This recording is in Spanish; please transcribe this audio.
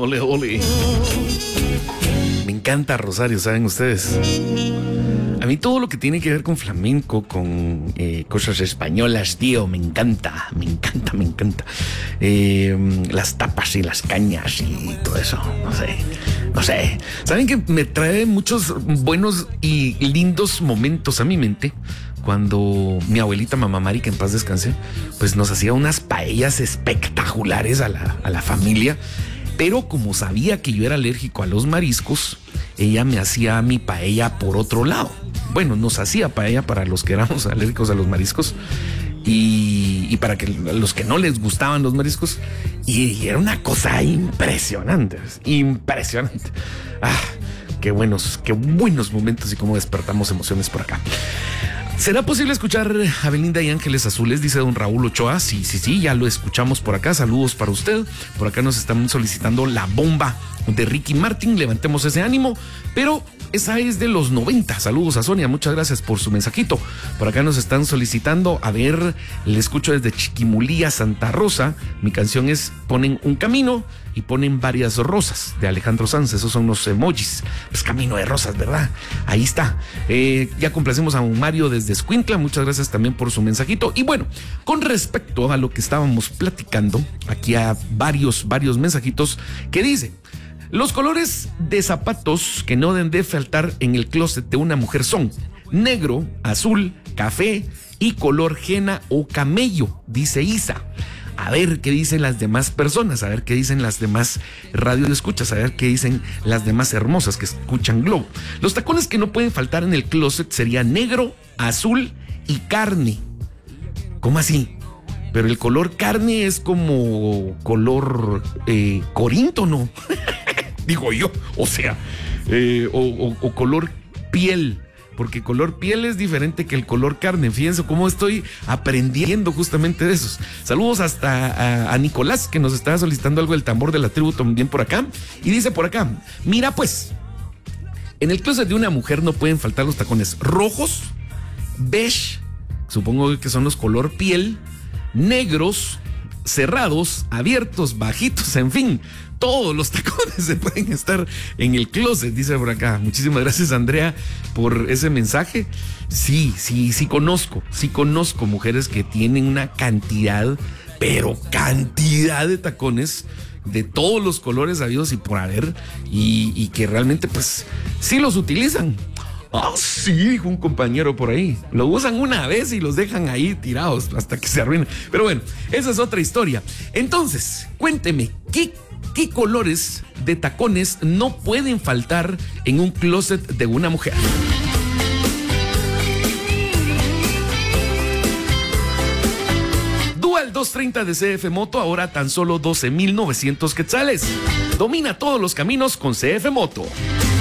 ole, ole. Me encanta Rosario, ¿saben ustedes? A mí todo lo que tiene que ver con flamenco, con cosas españolas, tío, me encanta. Las tapas y las cañas y todo eso, no sé. ¿Saben que me trae muchos buenos y lindos momentos a mi mente? Cuando mi abuelita, mamá Mari, que en paz descanse, pues nos hacía unas paellas espectaculares a la familia. Pero como sabía que yo era alérgico a los mariscos, ella me hacía mi paella por otro lado. Bueno, nos hacía paella para los que éramos alérgicos a los mariscos y para que los que no les gustaban los mariscos. Y era una cosa impresionante. Qué buenos momentos y cómo despertamos emociones por acá. ¿Será posible escuchar a Belinda y Ángeles Azules? Dice don Raúl Ochoa. Sí, ya lo escuchamos por acá. Saludos para usted. Por acá nos están solicitando La Bomba de Ricky Martin. Levantemos ese ánimo. Pero esa es de los 90. Saludos a Sonia. Muchas gracias por su mensajito. Por acá nos están solicitando. A ver, le escucho desde Chiquimulía, Santa Rosa. Mi canción es Ponen un camino y ponen varias rosas de Alejandro Sanz. Esos son los emojis. Pues camino de rosas, ¿verdad? Ahí está. Ya complacemos a un Mario desde Escuintla. Muchas gracias también por su mensajito. Y bueno, con respecto a lo que estábamos platicando, aquí a varios mensajitos que dice: los colores de zapatos que no deben de faltar en el closet de una mujer son negro, azul, café y color henna o camello, dice Isa. A ver qué dicen las demás personas, a ver qué dicen las demás radioescuchas, a ver qué dicen las demás hermosas que escuchan Globo. Los tacones que no pueden faltar en el closet serían negro, azul y carne. ¿Cómo así? Pero el color carne es como color corinto, ¿no? Digo yo, o sea, o color piel. Porque color piel es diferente que el color carne. Fíjense cómo estoy aprendiendo justamente de esos. Saludos hasta a Nicolás, que nos está solicitando algo del tambor de la tribu también por acá. Y dice por acá: mira pues, en el closet de una mujer no pueden faltar los tacones rojos, beige, supongo que son los color piel, negros, cerrados, abiertos, bajitos, en fin. Todos los tacones se pueden estar en el closet, dice por acá. Muchísimas gracias, Andrea, por ese mensaje. Sí conozco mujeres que tienen una cantidad, pero cantidad de tacones de todos los colores habidos y por haber, y que realmente pues sí los utilizan. Sí, dijo un compañero por ahí. Lo usan una vez y los dejan ahí tirados hasta que se arruinen. Pero bueno, esa es otra historia. Entonces, cuénteme, ¿qué colores de tacones no pueden faltar en un closet de una mujer? Dual 230 de CF Moto, ahora tan solo 12,900 quetzales. Domina todos los caminos con CF Moto.